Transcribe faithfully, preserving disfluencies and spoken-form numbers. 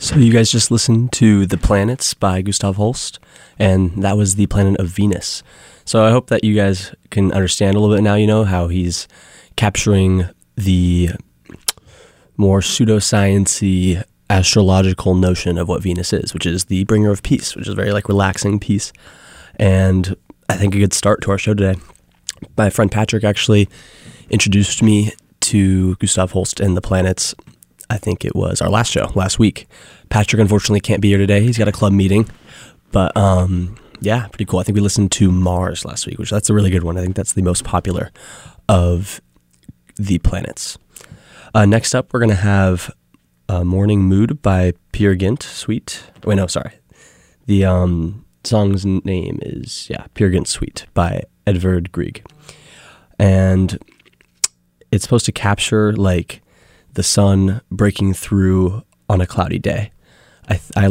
So you guys just listened to The Planets by Gustav Holst, and that was the planet of Venus. So I hope that you guys can understand a little bit now, you know, how he's capturing the more pseudoscience-y astrological notion of what Venus is, which is the bringer of peace, which is very like relaxing peace. And I think a good start to our show today. My friend Patrick actually introduced me to Gustav Holst and the Planets. I think it was our last show, last week. Patrick unfortunately can't be here today. He's got a club meeting. But um, yeah, pretty cool. I think we listened to Mars last week, which that's a really good one. I think that's the most popular of the Planets. Uh, next up, we're going to have uh, Morning Mood by Peer Gynt Suite. Wait, no, sorry. The um, song's name is, yeah, Peer Gynt Suite by Edvard Grieg. And it's supposed to capture, like, the sun breaking through on a cloudy day. I, I